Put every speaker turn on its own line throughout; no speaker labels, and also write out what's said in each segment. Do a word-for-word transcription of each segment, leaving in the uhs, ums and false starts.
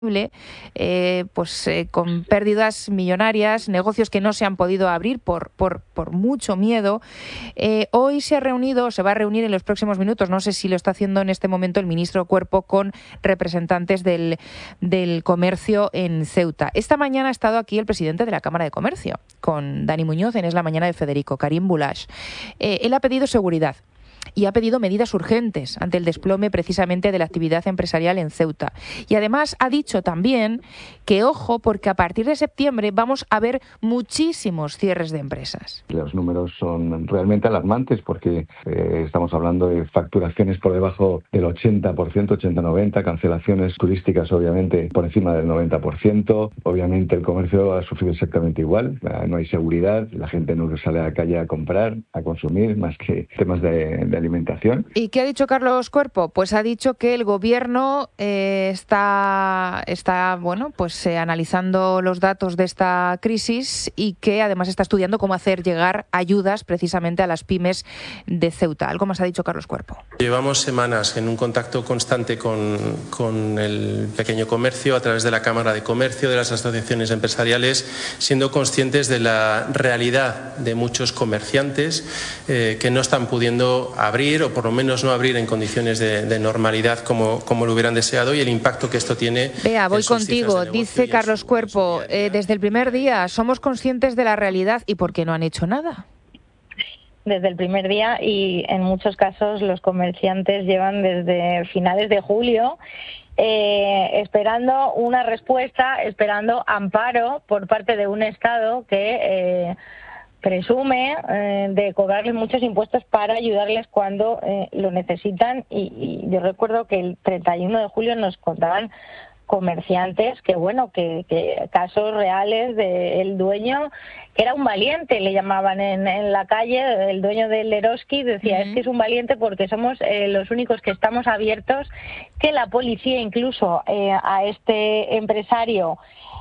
Eh, pues eh, con pérdidas millonarias, negocios que no se han podido abrir por, por, por mucho miedo. Eh, hoy se ha reunido, se va a reunir en los próximos minutos, no sé si lo está haciendo en este momento el ministro Cuerpo, con representantes del, del comercio en Ceuta. Esta mañana ha estado aquí el presidente de la Cámara de Comercio, con Dani Muñoz en Es la Mañana de Federico, Karim Bulash. Eh, él ha pedido seguridad y ha pedido medidas urgentes ante el desplome precisamente de la actividad empresarial en Ceuta. Y además ha dicho también que ojo, porque a partir de septiembre vamos a ver muchísimos cierres de empresas.
Los números son realmente alarmantes porque eh, estamos hablando de facturaciones por debajo del ochenta por ciento, ochenta noventa, cancelaciones turísticas obviamente por encima del noventa por ciento. Obviamente el comercio ha sufrido exactamente igual, no hay seguridad, la gente no sale a la calle a comprar, a consumir, más que temas de de alimentación.
¿Y qué ha dicho Carlos Cuerpo? Pues ha dicho que el gobierno eh, está, está bueno, pues eh, analizando los datos de esta crisis y que además está estudiando cómo hacer llegar ayudas precisamente a las pymes de Ceuta. Algo más ha dicho Carlos Cuerpo.
Llevamos semanas en un contacto constante con, con el pequeño comercio a través de la Cámara de Comercio, de las asociaciones empresariales, siendo conscientes de la realidad de muchos comerciantes eh, que no están pudiendo abrir, o por lo menos no abrir en condiciones de, de normalidad como, como lo hubieran deseado, y el impacto que esto tiene.
Vea, voy contigo, dice Carlos Cuerpo, eh, desde el primer día somos conscientes de la realidad. ¿Y por qué no han hecho nada?
Desde el primer día, y en muchos casos los comerciantes llevan desde finales de julio eh, esperando una respuesta, esperando amparo por parte de un Estado que eh, presume eh, de cobrarles muchos impuestos para ayudarles cuando eh, lo necesitan. Y, y yo recuerdo que el treinta y uno de julio nos contaban comerciantes que, bueno, que, que casos reales del dueño, que era un valiente, le llamaban en, en la calle, el dueño del Eroski decía, uh-huh. es que es un valiente porque somos eh, los únicos que estamos abiertos, que la policía incluso eh, a este empresario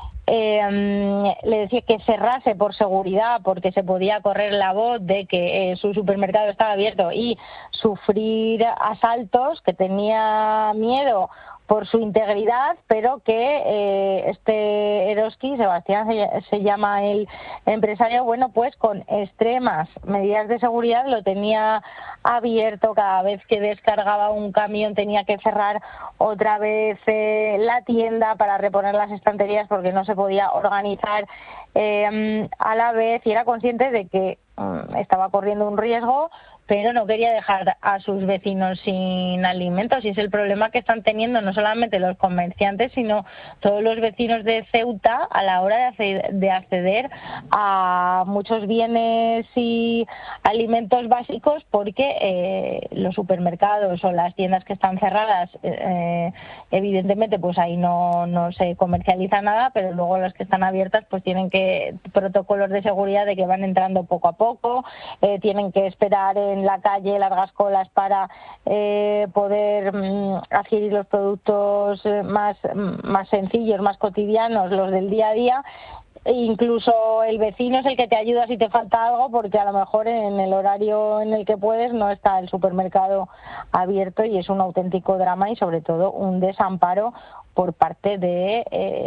Eh, le decía que cerrase por seguridad porque se podía correr la voz de que eh, su supermercado estaba abierto y sufrir asaltos, que tenía miedo por su integridad, pero que eh, este Eroski, Sebastián se, se llama el empresario, bueno, pues con extremas medidas de seguridad lo tenía abierto. Cada vez que descargaba un camión tenía que cerrar otra vez eh, la tienda para reponer las estanterías porque no se podía organizar eh, a la vez, y era consciente de que um, estaba corriendo un riesgo, pero no quería dejar a sus vecinos sin alimentos, y es el problema que están teniendo no solamente los comerciantes, sino todos los vecinos de Ceuta a la hora de acceder, de acceder a muchos bienes y alimentos básicos, porque eh, los supermercados o las tiendas que están cerradas, eh, evidentemente pues ahí no, no se comercializa nada, pero luego las que están abiertas pues tienen que protocolos de seguridad de que van entrando poco a poco, eh, tienen que esperar en la calle largas colas para eh, poder mm, adquirir los productos más, más sencillos, más cotidianos, los del día a día. E incluso el vecino es el que te ayuda si te falta algo, porque a lo mejor en el horario en el que puedes no está el supermercado abierto, y es un auténtico drama y sobre todo un desamparo por parte de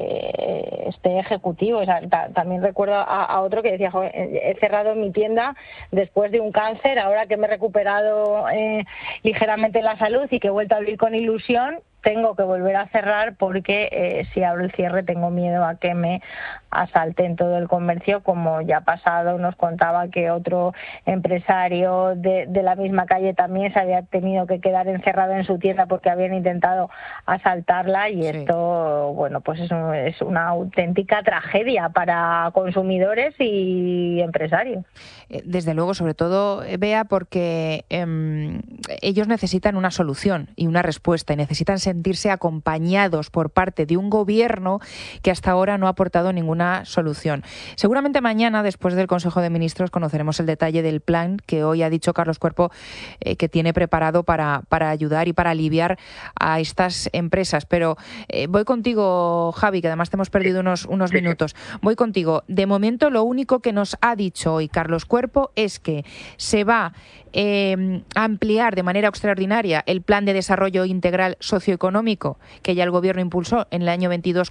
eh, este ejecutivo. O sea, ta, también recuerdo a, a otro que decía, joder, he cerrado mi tienda después de un cáncer, ahora que me he recuperado eh, ligeramente la salud y que he vuelto a vivir con ilusión, tengo que volver a cerrar porque eh, si abro el cierre tengo miedo a que me asalten todo el comercio, como ya ha pasado. Nos contaba que otro empresario de, de la misma calle también se había tenido que quedar encerrado en su tienda porque habían intentado asaltarla, y sí. Esto, bueno, pues es, un, es una auténtica tragedia para consumidores y empresarios.
Desde luego, sobre todo, Bea, porque eh, ellos necesitan una solución y una respuesta, y necesitan sentirse acompañados por parte de un gobierno que hasta ahora no ha aportado ninguna solución. Seguramente mañana, después del Consejo de Ministros, conoceremos el detalle del plan que hoy ha dicho Carlos Cuerpo eh, que tiene preparado para, para ayudar y para aliviar a estas empresas. Pero eh, voy contigo, Javi, que además te hemos perdido unos, unos minutos. Voy contigo. De momento, lo único que nos ha dicho hoy Carlos Cuerpo es que se va eh, a ampliar de manera extraordinaria el plan de desarrollo integral socioeconómico económico que ya el Gobierno impulsó en el año veintidós